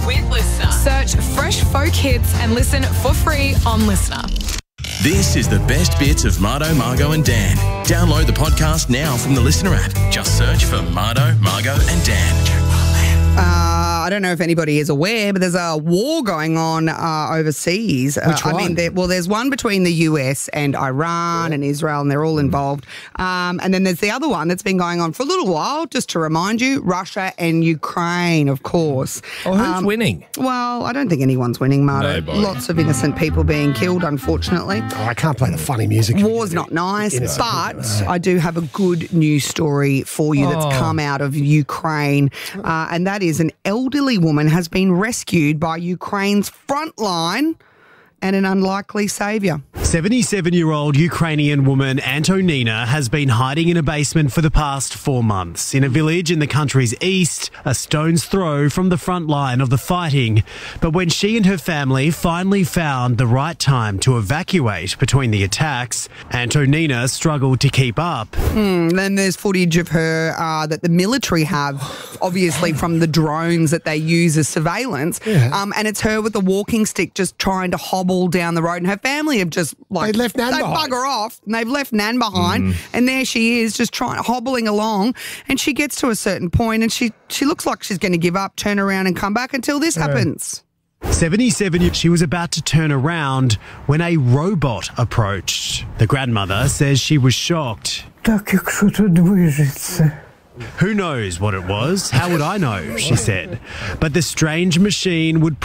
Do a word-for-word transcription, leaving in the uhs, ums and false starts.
with Listener. Search Fresh Folk Hits and listen for free on Listener. This is the best bits of Marto, Margot and Dan. Download the podcast now from the Listener app. Just search for Marto, Margot and Dan. Uh, I don't know if anybody is aware, but there's a war going on uh, overseas. Which uh, one? I mean, there, well, there's one between the U S and Iran and Israel, and they're all involved. Um, and then there's the other one that's been going on for a little while, just to remind you, Russia and Ukraine, of course. Oh, who's Um, winning? Well, I don't think anyone's winning, Marto. Nobody. Lots of innocent people being killed, unfortunately. Oh, I can't play the funny music. War's not nice, Innocent but people. I do have a good news story for you that's Oh. come out of Ukraine, uh, and that is an elderly woman has been rescued by Ukraine's front line and an unlikely saviour. seventy-seven-year-old Ukrainian woman Antonina has been hiding in a basement for the past four months in a village in the country's east, a stone's throw from the front line of the fighting. But when she and her family finally found the right time to evacuate between the attacks, Antonina struggled to keep up. Mm, then there's footage of her uh, that the military have, obviously from the drones that they use as surveillance, Yeah. um, and it's her with a walking stick just trying to hobble down the road, and her family have just like They left Nan they behind. bugger off, and they've left Nan behind, and there she is just trying hobbling along, and she gets to a certain point, and she she looks like she's going to give up, turn around, and come back until this happens. seventy-seven, she was about to turn around when a robot approached. The grandmother says she was shocked. Так, якщо тут движеться. Who knows what it was? How would I know? She said. But the strange machine would